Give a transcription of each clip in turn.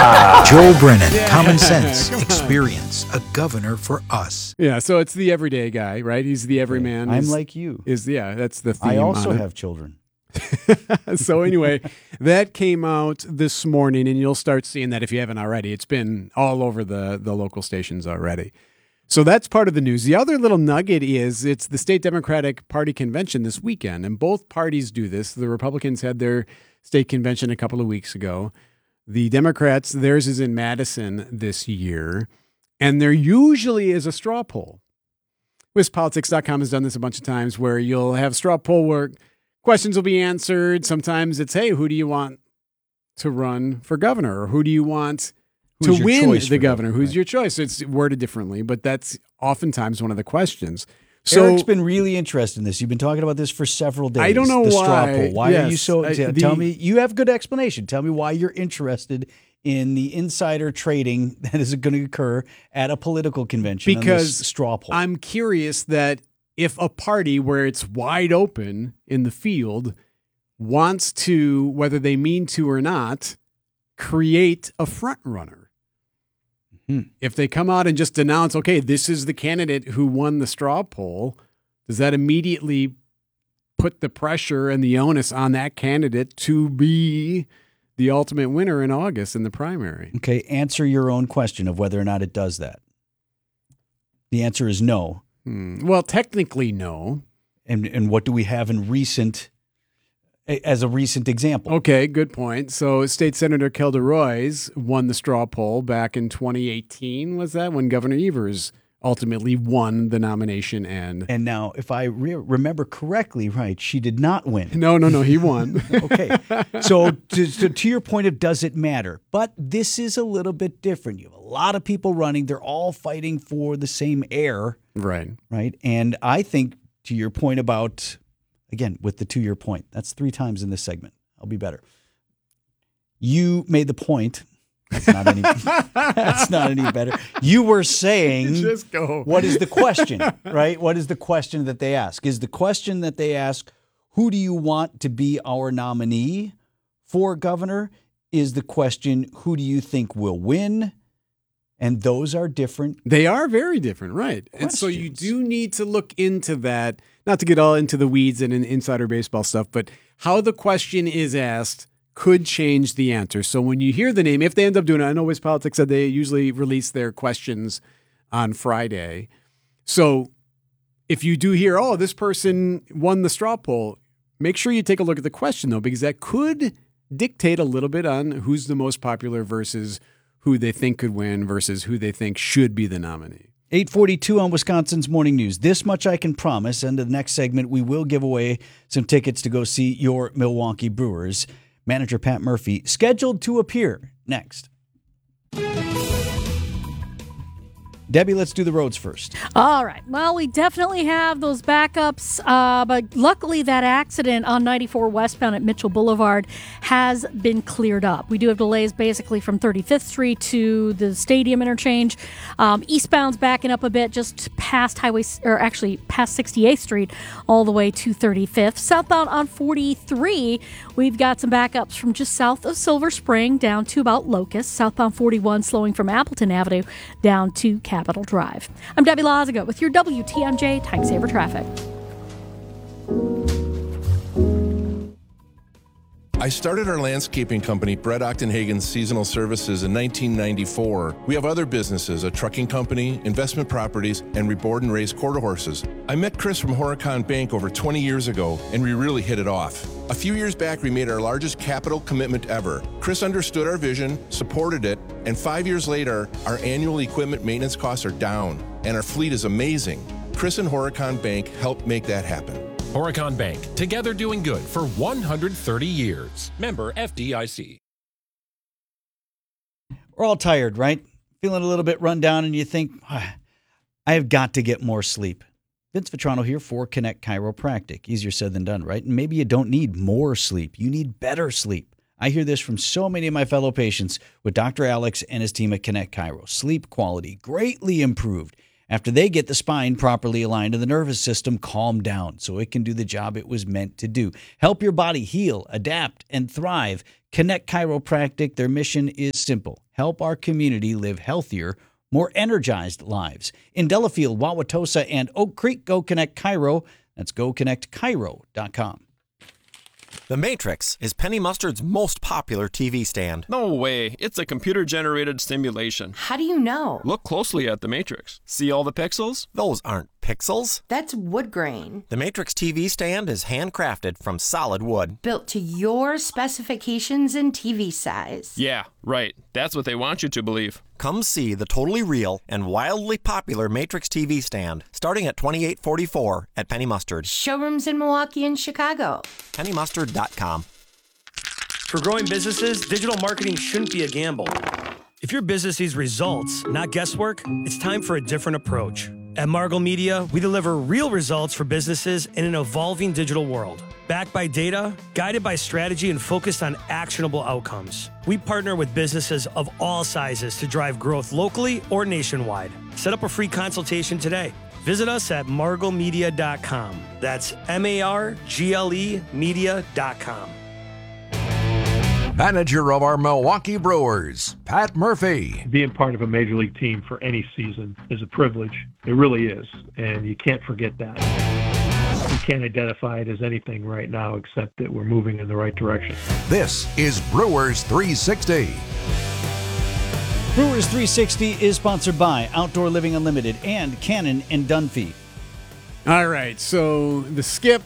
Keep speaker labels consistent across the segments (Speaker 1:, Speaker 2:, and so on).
Speaker 1: Joel Brennan, Common Sense, Experience, a governor for us.
Speaker 2: Yeah, so it's the everyday guy, right? He's the everyman.
Speaker 3: I'm like you.
Speaker 2: That's the theme.
Speaker 3: I also
Speaker 2: on it.
Speaker 3: have children.
Speaker 2: So anyway, that came out this morning, and you'll start seeing that if you haven't already. It's been all over the local stations already. So that's part of the news. The other little nugget is it's the state Democratic Party convention this weekend, and both parties do this. The Republicans had their state convention a couple of weeks ago. The Democrats, theirs is in Madison this year, and there usually is a straw poll. WisPolitics.com has done this a bunch of times where you'll have straw poll where questions will be answered. Sometimes it's, hey, who do you want to run for governor? Or who do you want to win the governor? Who's your choice? It's worded differently, but that's oftentimes one of the questions. So
Speaker 3: Eric's been really interested in this. You've been talking about this for several days.
Speaker 2: I don't know
Speaker 3: the
Speaker 2: why.
Speaker 3: Straw poll. Why are you so? Tell me. You have good explanation. Tell me why you're interested in the insider trading that is going to occur at a political convention.
Speaker 2: Because
Speaker 3: on this straw poll.
Speaker 2: I'm curious that if a party where it's wide open in the field wants to, whether they mean to or not, create a front runner. If they come out and just announce, okay, this is the candidate who won the straw poll, does that immediately put the pressure and the onus on that candidate to be the ultimate winner in August in the primary?
Speaker 3: Okay, answer your own question of whether or not it does that. The answer is no.
Speaker 2: Well, technically no.
Speaker 3: And what do we have in as a recent example?
Speaker 2: Okay, good point. So State Senator Kelda Roys won the straw poll back in 2018, was that, when Governor Evers ultimately won the nomination? And
Speaker 3: now, if I remember correctly, right, she did not win.
Speaker 2: No, he won.
Speaker 3: Okay. So to your point of does it matter? But this is a little bit different. You have a lot of people running. They're all fighting for the same air.
Speaker 2: Right.
Speaker 3: Right. And I think to your point about, again, with the 2-year point, that's 3 times in this segment. I'll be better. You made the point. That's not any better. You were saying,
Speaker 2: just go.
Speaker 3: What is the question, right? What is the question that they ask? Is the question that they ask, who do you want to be our nominee for governor? Is the question, who do you think will win? And those are different.
Speaker 2: They are very different, right?
Speaker 3: Questions.
Speaker 2: And so you do need to look into that, not to get all into the weeds and in insider baseball stuff, but how the question is asked could change the answer. So when you hear the name, if they end up doing it, I know WisPolitics said they usually release their questions on Friday. So if you do hear, oh, this person won the straw poll, make sure you take a look at the question, though, because that could dictate a little bit on who's the most popular versus who they think could win versus who they think should be the nominee.
Speaker 3: 8:42 on Wisconsin's Morning News. This much I can promise. And in the next segment, we will give away some tickets to go see your Milwaukee Brewers. Manager Pat Murphy scheduled to appear next. Debbie, let's do the roads first.
Speaker 4: All right. Well, we definitely have those backups, but luckily that accident on 94 westbound at Mitchell Boulevard has been cleared up. We do have delays basically from 35th Street to the Stadium interchange. Eastbound's backing up a bit just past past 68th Street all the way to 35th. Southbound on 43, we've got some backups from just south of Silver Spring down to about Locust. Southbound 41 slowing from Appleton Avenue down to Capitol Drive. I'm Debbie Lazaga with your WTMJ Time Saver Traffic.
Speaker 5: I started our landscaping company, Brett Ochtenhagen Seasonal Services, in 1994. We have other businesses, a trucking company, investment properties, and we board and raise quarter horses. I met Chris from Horicon Bank over 20 years ago, and we really hit it off. A few years back, we made our largest capital commitment ever. Chris understood our vision, supported it, and 5 years later, our annual equipment maintenance costs are down, and our fleet is amazing. Chris and Horicon Bank helped make that happen.
Speaker 6: Horicon Bank, together doing good for 130 years. Member FDIC.
Speaker 3: We're all tired, right? Feeling a little bit run down, and you think, I have got to get more sleep. Vince Vitrano here for Connect Chiropractic. Easier said than done, right? And maybe you don't need more sleep. You need better sleep. I hear this from so many of my fellow patients with Dr. Alex and his team at Connect Chiro. Sleep quality greatly improved after they get the spine properly aligned and the nervous system calmed down so it can do the job it was meant to do. Help your body heal, adapt, and thrive. Connect Chiropractic, their mission is simple. help our community live healthier, more energized lives. In Delafield, Wauwatosa, and Oak Creek, Go Connect Cairo. That's goconnectcairo.com.
Speaker 7: The Matrix is Penny Mustard's most popular TV stand.
Speaker 8: No way. It's a computer-generated simulation.
Speaker 9: How do you know?
Speaker 8: Look closely at the Matrix. See all the pixels?
Speaker 7: Those aren't pixels.
Speaker 9: That's wood grain.
Speaker 7: The Matrix TV stand is handcrafted from solid wood.
Speaker 9: Built to your specifications and TV size.
Speaker 8: Yeah, right. That's what they want you to believe.
Speaker 7: Come see the totally real and wildly popular Matrix TV stand, starting at $28.44 at Penny Mustard.
Speaker 9: Showrooms in Milwaukee and Chicago.
Speaker 7: PennyMustard.com.
Speaker 10: For growing businesses, digital marketing shouldn't be a gamble. If your business needs results, not guesswork, it's time for a different approach. At Margle Media, we deliver real results for businesses in an evolving digital world. Backed by data, guided by strategy, and focused on actionable outcomes. We partner with businesses of all sizes to drive growth locally or nationwide. Set up a free consultation today. Visit us at marglemedia.com. That's MARGLE media.com.
Speaker 1: Manager of our Milwaukee Brewers, Pat Murphy.
Speaker 11: Being part of a major league team for any season is a privilege. It really is, and you can't forget that. We can't identify it as anything right now except that we're moving in the right direction.
Speaker 1: This is Brewers 360.
Speaker 3: Brewers 360 is sponsored by Outdoor Living Unlimited and Cannon and Dunphy.
Speaker 2: All right, so the Skip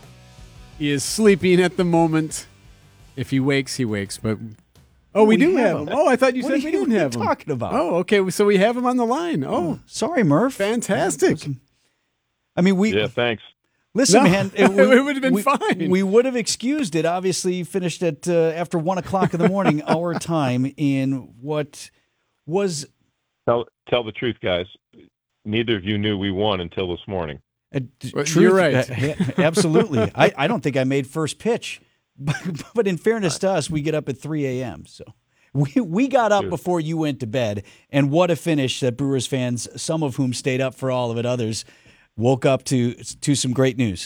Speaker 2: is sleeping at the moment. If he wakes, he wakes. But we do have him. Oh, I thought you said we didn't have him.
Speaker 3: What are you talking about?
Speaker 2: Oh, okay. So we have him on the line. Oh,
Speaker 3: sorry, Murph.
Speaker 2: Fantastic.
Speaker 3: I mean,
Speaker 11: Yeah, thanks.
Speaker 3: Listen,
Speaker 2: No,
Speaker 3: man,
Speaker 2: it would have been fine.
Speaker 3: We would have excused it. Obviously, you finished at after 1 o'clock in the morning, our time, in what was.
Speaker 11: Tell the truth, guys. Neither of you knew we won until this morning.
Speaker 3: Truth.
Speaker 2: You're right.
Speaker 3: Absolutely. I don't think I made first pitch. But in fairness to us, we get up at 3 a.m. So we got up before you went to bed. And what a finish that Brewers fans, some of whom stayed up for all of it, others woke up to some great news.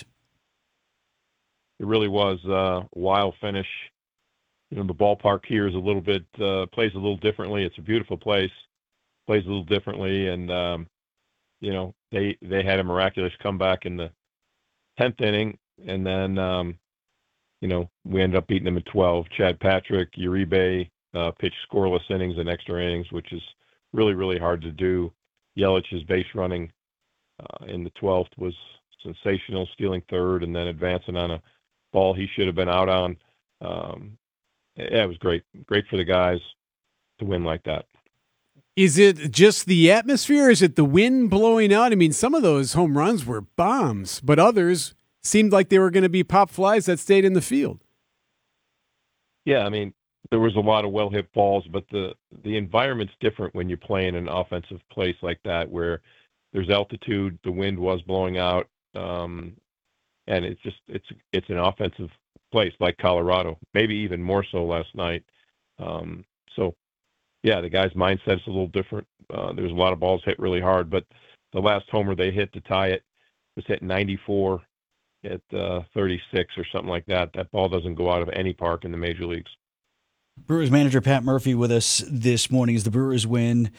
Speaker 11: It really was a wild finish. You know, the ballpark here is a little bit, plays a little differently. It's a beautiful place, plays a little differently. And, you know, they had a miraculous comeback in the 10th inning. And then, you know, we ended up beating them in 12. Chad Patrick, Uribe pitched scoreless innings and extra innings, which is really, really hard to do. Yelich's base running in the 12th was sensational, stealing third and then advancing on a ball he should have been out on. Yeah, it was great. Great for the guys to win like that.
Speaker 2: Is it just the atmosphere? Is it the wind blowing out? I mean, some of those home runs were bombs, but others seemed like they were going to be pop flies that stayed in the field.
Speaker 11: Yeah, I mean, there was a lot of well-hit balls, but the environment's different when you play in an offensive place like that where there's altitude, the wind was blowing out, and it's an offensive place like Colorado, maybe even more so last night. So, yeah, the guys' mindset's a little different. There's a lot of balls hit really hard, but the last homer they hit to tie it was hit 94 at 36 or something like that. That ball doesn't go out of any park in the major leagues.
Speaker 3: Brewers manager Pat Murphy with us this morning as the Brewers win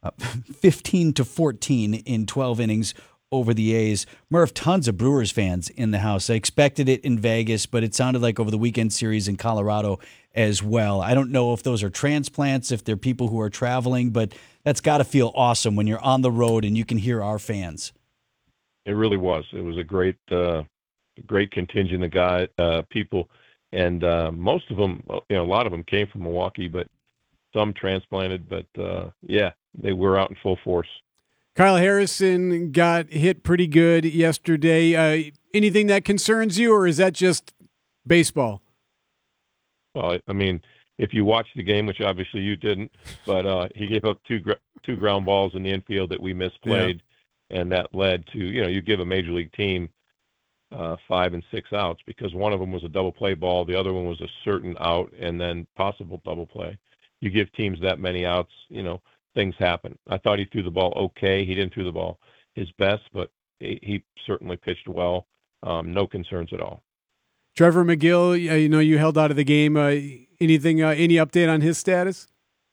Speaker 3: 15-14 in 12 innings over the A's. Murph, tons of Brewers fans in the house. I expected it in Vegas, but it sounded like over the weekend series in Colorado as well. I don't know if those are transplants, if they're people who are traveling, but that's got to feel awesome when you're on the road and you can hear our fans.
Speaker 11: It really was. It was a great contingent of people, and most of them, you know, a lot of them came from Milwaukee, but some transplanted. But yeah, they were out in full force.
Speaker 2: Kyle Harrison got hit pretty good yesterday. Anything that concerns you, or is that just baseball?
Speaker 11: Well, I mean, if you watched the game, which obviously you didn't, but he gave up two ground balls in the infield that we misplayed, and that led to, you know, you give a major league team 5 and 6 outs because one of them was a double play ball, the other one was a certain out, and then possible double play. You give teams that many outs, you know, things happen. I thought he threw the ball okay. He didn't throw the ball his best, but he certainly pitched well. No concerns at all.
Speaker 2: Trevor McGill, you know, you held out of the game. Any update on his status?